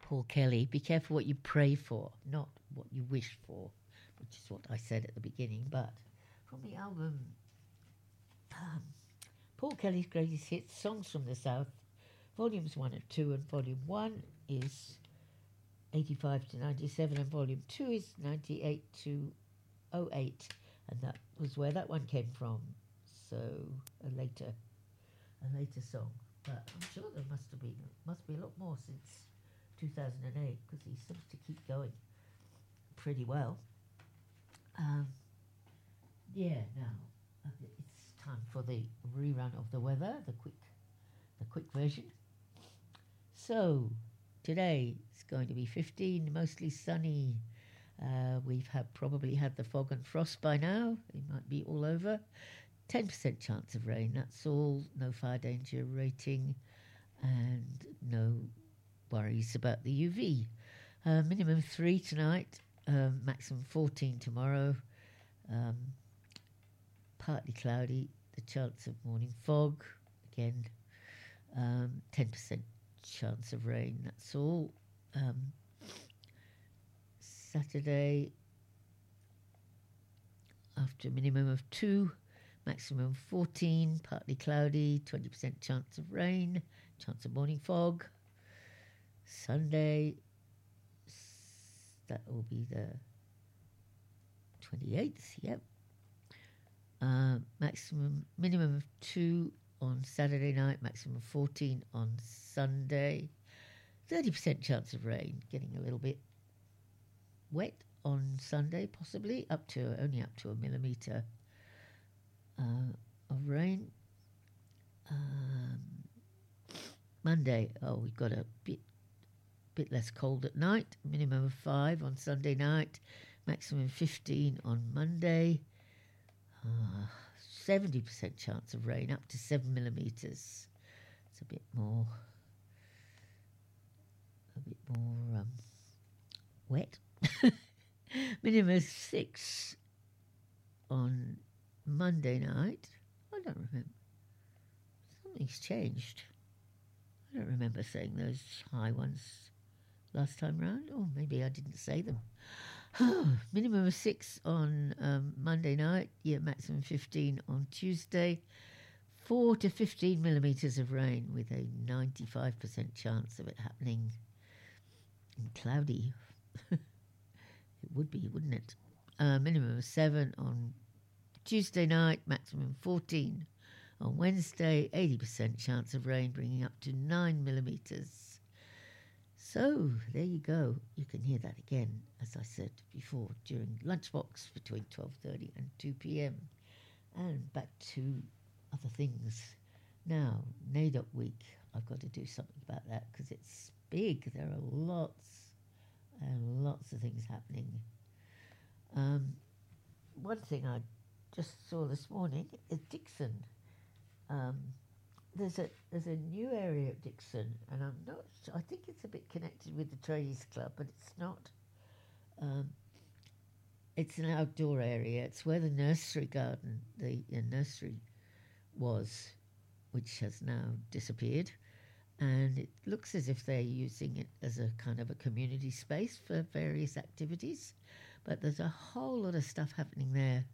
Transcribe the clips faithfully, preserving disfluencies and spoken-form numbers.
Paul Kelly. Be careful what you pray for, not what you wish for, which is what I said at the beginning. But from the album, um, Paul Kelly's Greatest Hits, Songs from the South, Volumes one and two, and Volume one is eighty-five to ninety-seven, and Volume two is ninety-eight to oh eight, and that was where that one came from. So a later, a later song. But I'm sure there must have been must be a lot more since two thousand eight, because he seems to keep going pretty well. Um, yeah, now uh, it's time for the rerun of the weather, the quick, the quick version. So today it's going to be fifteen, mostly sunny. Uh, we've had probably had the fog and frost by now. It might be all over. ten percent chance of rain. That's all. No fire danger rating, and no worries about the U V. Uh, minimum three tonight, um, maximum fourteen tomorrow. Um, partly cloudy, the chance of morning fog, again, um, ten percent chance of rain, that's all. Um, Saturday, after a minimum of two, maximum fourteen, partly cloudy, twenty percent chance of rain, chance of morning fog. Sunday, that will be the twenty-eighth, yep. Uh, maximum, minimum of two on Saturday night, maximum of fourteen on Sunday. thirty percent chance of rain, getting a little bit wet on Sunday, possibly, up to only up to a millimetre uh, of rain. Um, Monday, oh, we've got a bit bit less cold at night, minimum of five on Sunday night, maximum fifteen on Monday. Uh, seventy percent chance of rain, up to seven millimetres. It's a bit more, a bit more um, wet. Minimum of six on Monday night. I don't remember. Something's changed. I don't remember saying those high ones last time round, or maybe I didn't say them. Minimum of six on um, Monday night, yeah, maximum fifteen on Tuesday. Four to fifteen millimetres of rain with a ninety-five percent chance of it happening in cloudy. It would be, wouldn't it? Uh, minimum of seven on Tuesday night, maximum fourteen on Wednesday. eighty percent chance of rain, bringing up to nine millimetres. So, there you go. You can hear that again, as I said before, during Lunchbox between twelve thirty and two p.m. And back to other things. Now, NAIDOC Week. I've got to do something about that because it's big. There are lots and lots of things happening. Um, one thing I just saw this morning is Dixon. Um, There's a there's a new area at Dixon, and I'm not. I think it's a bit connected with the Tradies Club, but it's not. Um, it's an outdoor area. It's where the nursery garden, the uh, nursery, was, which has now disappeared, and it looks as if they're using it as a kind of a community space for various activities. But there's a whole lot of stuff happening there.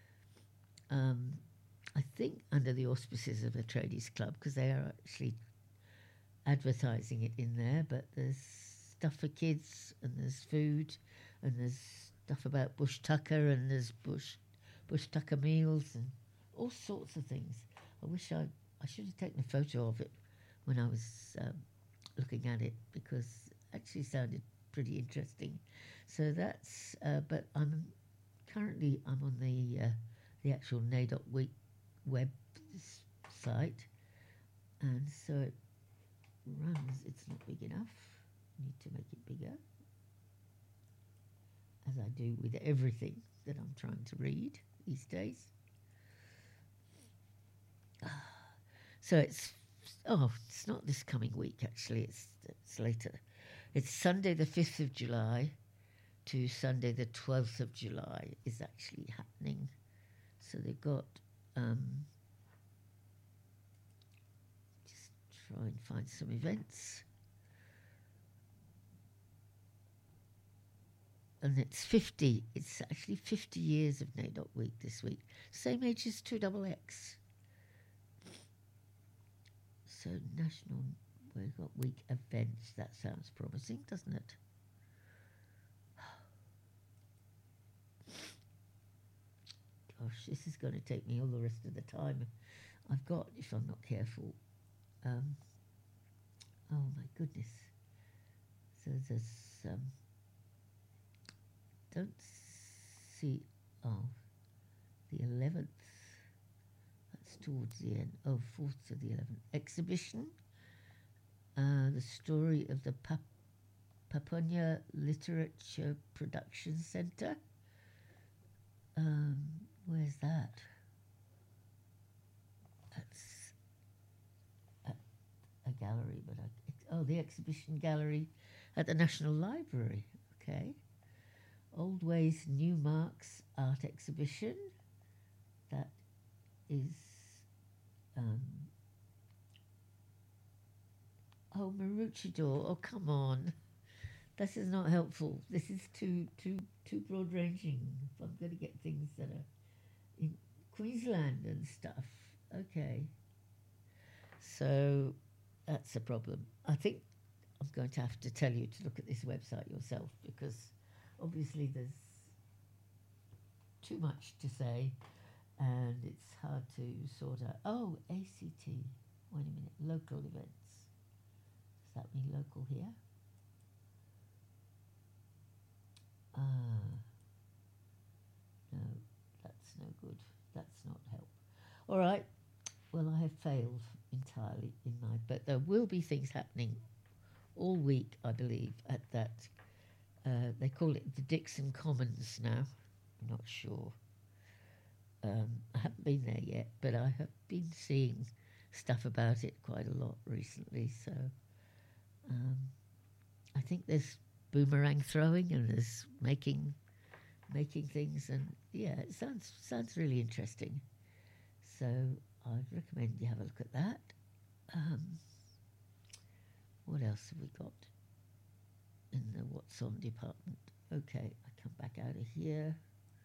Um, I think under the auspices of the Tradies Club, because they are actually advertising it in there, but there's stuff for kids, and there's food, and there's stuff about Bush Tucker, and there's Bush Bush Tucker meals, and all sorts of things. I wish I, I should have taken a photo of it when I was um, looking at it, because it actually sounded pretty interesting. So that's, uh, but I'm currently, I'm on the, uh, the actual NAIDOC Week web site, and so it runs. It's not big enough. Need to make it bigger, as I do with everything that I'm trying to read these days. So it's oh, it's not this coming week actually. It's it's later. It's Sunday the fifth of July to Sunday the twelfth of July is actually happening. So they've got. Um, just try and find some events. and it's fifty. It's actually fifty years of NAIDOC Week this week. Same age as two X X. So National NAIDOC Week events. That sounds promising, doesn't it? Gosh, this is going to take me all the rest of the time I've got if I'm not careful. Um, oh my goodness. So there's, um, don't see, oh, the eleventh, that's towards the end, oh, fourth to the eleventh, exhibition, uh, the story of the Pap- Papunya Literature Production Centre. Um, where's that? That's a, a gallery, but I, it, oh, the exhibition gallery at the National Library. Okay. Old Ways, New Marks art exhibition. That is, um, oh, Maroochydore. Oh, come on. This is not helpful. This is too too too broad ranging. If I'm going to get things that are in Queensland and stuff. Okay. So that's a problem. I think I'm going to have to tell you to look at this website yourself, because obviously there's too much to say and it's hard to sort out. Oh, A C T. Wait a minute. Local events. Does that mean local here? Ah, no, that's no good. That's not help. All right. Well, I have failed entirely in my, but there will be things happening all week, I believe, at that. Uh, they call it the Dixon Commons now. I'm not sure. Um, I haven't been there yet, but I have been seeing stuff about it quite a lot recently. So um, I think there's boomerang throwing and there's making making things, and yeah, it sounds sounds really interesting. So I'd recommend you have a look at that. Um, what else have we got in the what's on department? Okay, I come back out of here.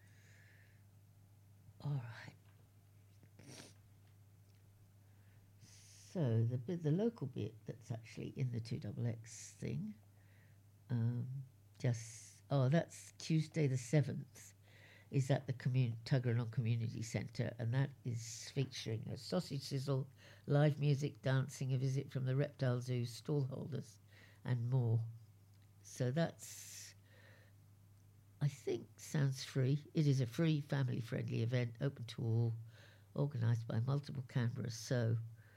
All right. So the bit, the local bit that's actually in the two X X thing. Um, just oh, that's Tuesday the seventh. Is at the commun- Tuggeranong Community Centre, and that is featuring a sausage sizzle, live music, dancing, a visit from the Reptile Zoo stallholders, and more. So that's, I think, sounds free. It is a free, family-friendly event, open to all, organised by multiple Canberras. So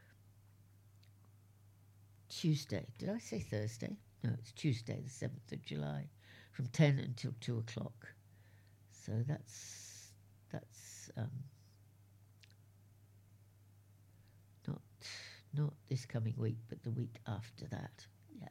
Tuesday, did I say Thursday? No, it's Tuesday, the seventh of July, from ten until two o'clock. So that's that's um, not not this coming week, but the week after that. Yeah,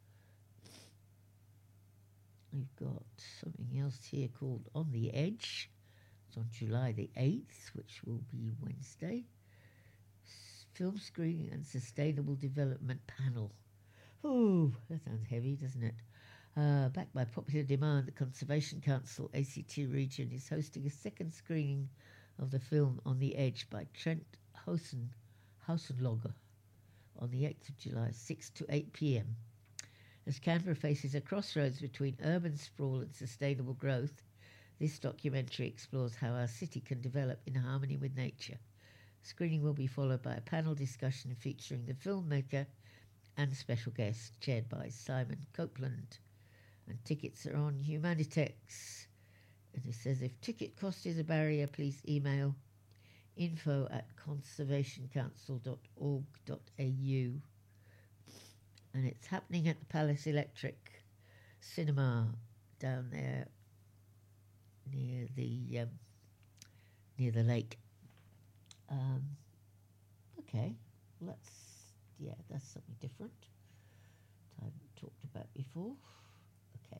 we've got something else here called On the Edge. It's on July the eighth, which will be Wednesday. S- Film screening and sustainable development panel. Oh, that sounds heavy, doesn't it? Uh, backed by popular demand, the Conservation Council A C T region is hosting a second screening of the film On the Edge by Trent Housen, Housenlogger on the eighth of July, six to eight p.m. As Canberra faces a crossroads between urban sprawl and sustainable growth, this documentary explores how our city can develop in harmony with nature. Screening will be followed by a panel discussion featuring the filmmaker and special guest, chaired by Simon Copeland. And tickets are on Humanitex. And it says, if ticket cost is a barrier, please email info at conservation council dot org dot a u. And it's happening at the Palace Electric Cinema down there near the um, near the lake. Um, okay, well that's, yeah, that's something different I haven't talked about before. Okay.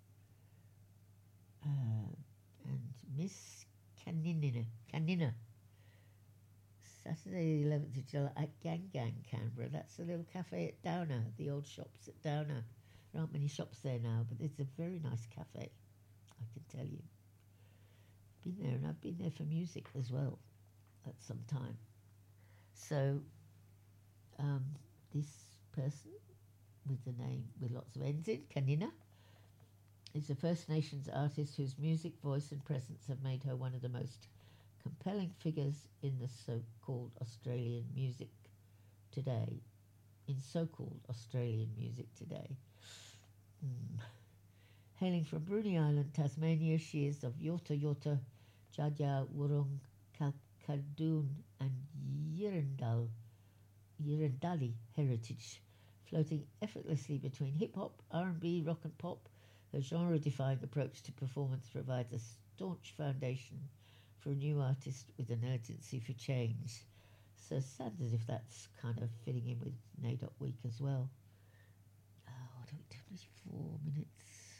Uh, and Miss Canina, Canina, Saturday the eleventh of July at Gang Gang, Canberra. That's a little cafe at Downer, the old shops at Downer. There aren't many shops there now, but it's a very nice cafe. I can tell you. Been there, and I've been there for music as well at some time. So um, this person with the name with lots of N's in, Kanina, is a First Nations artist whose music, voice, and presence have made her one of the most compelling figures in the so-called Australian music today. In so-called Australian music today. Mm. Hailing from Bruny Island, Tasmania, she is of Yorta Yorta, Jaja, Wurrung, Kalkadoon and Yirrindal, Yirrindali heritage, floating effortlessly between hip-hop, R and B, rock and pop. Her genre-defying approach to performance provides a staunch foundation for a new artist with an urgency for change. So sad as if that's kind of fitting in with NAIDOC Week as well. Oh, what are we doing? Just four minutes.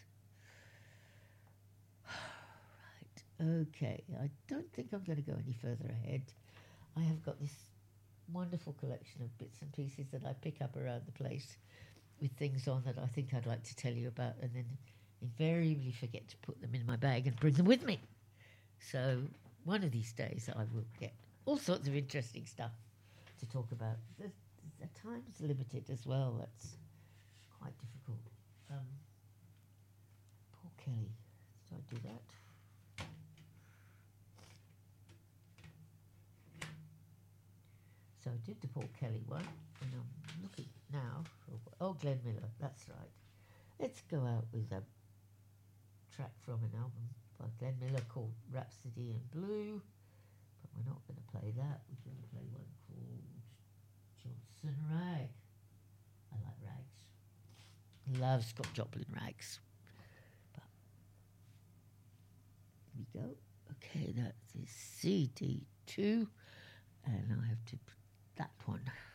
Right, okay. I don't think I'm going to go any further ahead. I have got this wonderful collection of bits and pieces that I pick up around the place with things on that I think I'd like to tell you about, and then invariably forget to put them in my bag and bring them with me. So one of these days I will get all sorts of interesting stuff to talk about. The, the time's limited as well. That's quite difficult. Um, Paul Kelly. Did I do that? So I did the Paul Kelly one, and I'm looking now for, oh, Glenn Miller, that's right. Let's go out with a track from an album by Glenn Miller called Rhapsody in Blue, but we're not going to play that. We're going to play one called Johnson Rag. I like rags. Love Scott Joplin rags. But here we go. Okay, that is C D two, and I have to put that one.